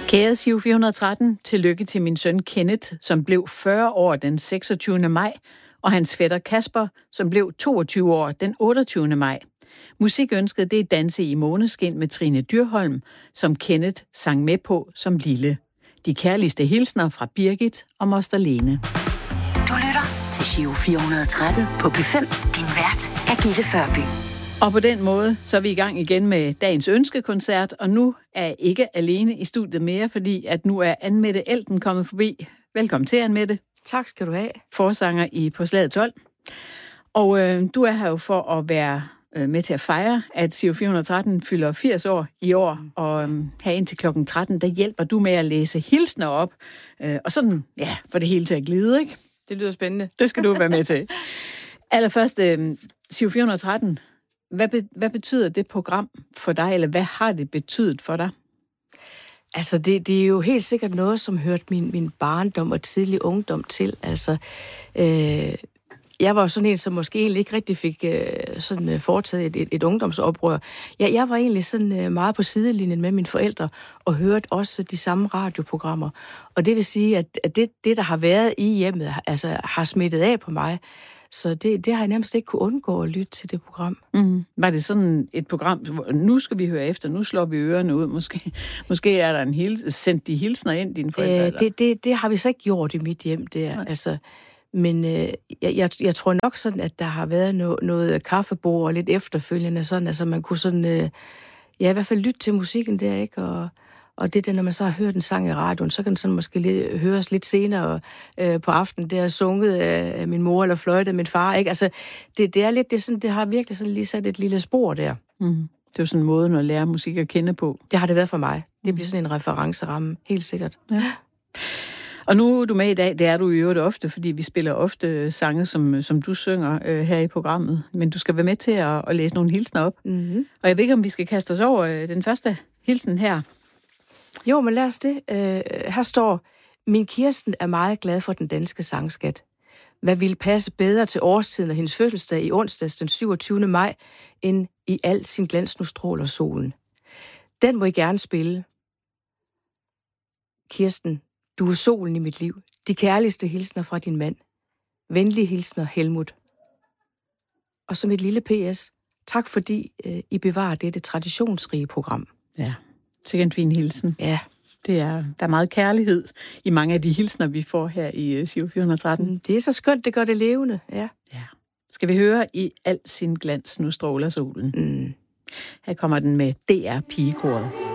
Kære Giro 413, tillykke til min søn Kenneth, som blev 40 år den 26. maj, og hans fætter Kasper, som blev 22 år den 28. maj. Musikønsket det er Danse i måneskin med Trine Dyrholm, som Kenneth sang med på som lille. De kærligste hilsner fra Birgit og moster Lene. Du lytter til Giro 413 på P5. Din vært er Gitte Førby. Og på den måde, så er vi i gang igen med dagens ønskekoncert, og nu er jeg ikke alene i studiet mere, fordi at nu er Anne-Mette Elten kommet forbi. Velkommen til, Anne-Mette. Tak skal du have. Forsanger i På Slaget 12. Og du er her jo for at være med til at fejre, at Giro 413 fylder 80 år i år, og her indtil klokken 13, der hjælper du med at læse hilsner op, og sådan, ja, for det hele til at glide, ikke? Det lyder spændende. Det skal du være med til. Allerførst, Giro 413, hvad betyder det program for dig, eller hvad har det betydet for dig? Altså, det er jo helt sikkert noget, som hørte min barndom og tidlig ungdom til. Altså, jeg var sådan en, som måske egentlig ikke rigtig fik foretaget et ungdomsoprør. Jeg var egentlig sådan meget på sidelinjen med mine forældre, og hørte også de samme radioprogrammer. Og det vil sige, at det der har været i hjemmet, altså har smittet af på mig. Så det har jeg nærmest ikke kunne undgå at lytte til det program. Mm. Var det sådan et program, hvor nu skal vi høre efter, nu slår vi ørerne ud, måske er der sendt de hilsner ind, dine forældre? Det har vi så ikke gjort i mit hjem, der. Altså, men jeg tror nok sådan, at der har været noget kaffebord og lidt efterfølgende, sådan, altså man kunne sådan, i hvert fald lytte til musikken der, ikke? Og det der, når man så har hørt en sang i radioen, så kan den sådan måske høres lidt senere på aftenen, der er sunget af min mor eller fløjtet af min far, ikke? Altså, det er lidt, det har virkelig sådan lige sat et lille spor der. Mm. Det er jo sådan en måde at lære musik at kende på. Det har det været for mig. Det bliver sådan en referenceramme, helt sikkert. Ja. Og nu er du med i dag, det er du i øvrigt ofte, fordi vi spiller ofte sange, som du synger her i programmet. Men du skal være med til at læse nogle hilsner op. Mm-hmm. Og jeg ved ikke, om vi skal kaste os over den første hilsen her. Jo, men lad os det. Her står, min Kirsten er meget glad for den danske sangskat. Hvad ville passe bedre til årstiden af hendes fødselsdag i onsdags den 27. maj, end i al sin glans nu stråler solen. Den må I gerne spille. Kirsten, du er solen i mit liv. De kærligste hilsner fra din mand. Venlige hilsner, Helmut. Og som et lille PS, tak fordi I bevarer dette traditionsrige program. Ja. Sikke en fin hilsen. Ja. Der er meget kærlighed i mange af de hilsner, vi får her i Giro 413. Det er så skønt, det gør det levende. Ja. Skal vi høre i al sin glans, nu stråler solen. Her kommer den med DR Pigekoret.